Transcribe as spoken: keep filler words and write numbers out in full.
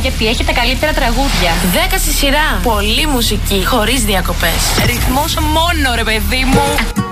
σκεφτεί. Έχει τα καλύτερα τραγούδια. δέκα στη σειρά. Πολλή μουσική, χωρίς διακοπές. Ρυθμός μόνο, ρε παιδί μου.